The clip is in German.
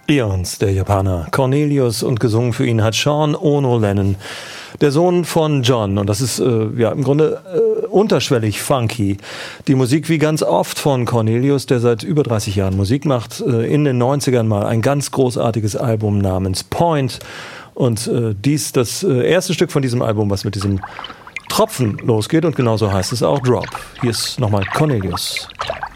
Eons, der Japaner Cornelius, und gesungen für ihn hat Sean Ono Lennon, der Sohn von John. Und das ist im Grunde unterschwellig funky. Die Musik wie ganz oft von Cornelius, der seit über 30 Jahren Musik macht, in den 90ern mal ein ganz großartiges Album namens Point. Und dies das erste Stück von diesem Album, was mit diesem Tropfen losgeht, und genauso heißt es auch, Drop. Hier ist nochmal Cornelius.